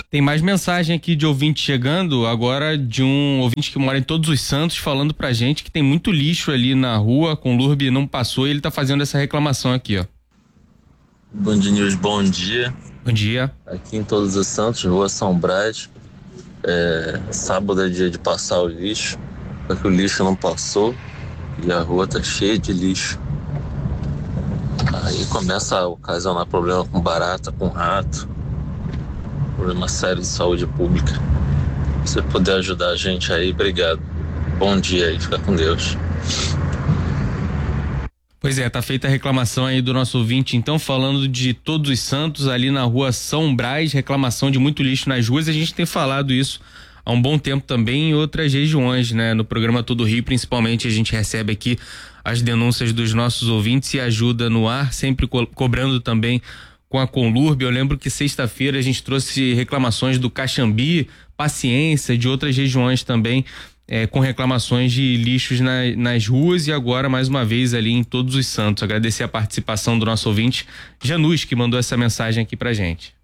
Tem mais mensagem aqui de ouvinte chegando, agora de um ouvinte que mora em Todos os Santos, falando pra gente que tem muito lixo ali na rua, com Conlurb não passou, e ele tá fazendo essa reclamação aqui, ó. Band News, bom dia. Bom dia. Aqui em Todos os Santos, Rua São Brás, sábado é dia de passar o lixo, só que o lixo não passou e a rua tá cheia de lixo. Aí começa a ocasionar problema com barata, com rato, problema sério de saúde pública. Se você puder ajudar a gente aí, obrigado. Bom dia aí, fica com Deus. Pois é, tá feita a reclamação aí do nosso ouvinte, então, falando de Todos os Santos, ali na Rua São Brás, reclamação de muito lixo nas ruas. A gente tem falado isso há um bom tempo também em outras regiões, né? No programa Todo Rio, principalmente, a gente recebe aqui as denúncias dos nossos ouvintes e ajuda no ar, sempre cobrando também com a Conlurb. Eu lembro que sexta-feira a gente trouxe reclamações do Caxambi, Paciência, de outras regiões também, com reclamações de lixos nas ruas, e agora mais uma vez ali em Todos os Santos. Agradecer a participação do nosso ouvinte Janus, que mandou essa mensagem aqui pra gente.